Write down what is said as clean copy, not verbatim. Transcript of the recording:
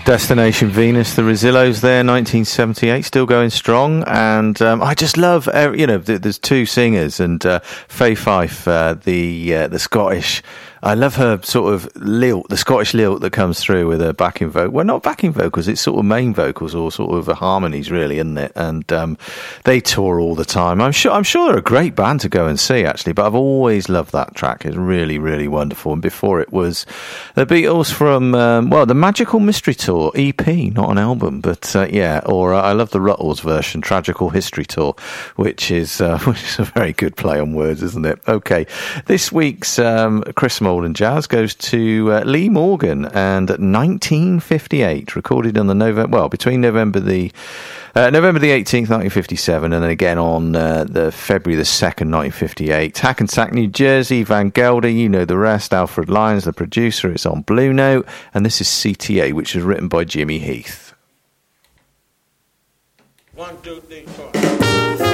Destination Venus, the Rosillos there, 1978, still going strong. And I just love, there's two singers, and Faye Fife, the Scottish. I love her sort of lilt, the Scottish lilt that comes through with her backing vocal. Well, not backing vocals, it's sort of main vocals or sort of harmonies, really, isn't it? And they tour all the time. I'm sure they're a great band to go and see, actually. But I've always loved that track. It's really, really wonderful. And before it was the Beatles from the Magical Mystery Tour EP, not an album, but Or I love the Ruttles version, Tragical History Tour, which is a very good play on words, isn't it? Okay, this week's Chris Mould and Jazz goes to Lee Morgan, and 1958, recorded on between November the 18th, 1957, and then again on the February the 2nd, 1958. Hackensack, New Jersey, Van Gelder, you know the rest. Alfred Lyons, the producer. It's on Blue Note, and this is CTA, which was written by Jimmy Heath. 1, 2, 3, 4.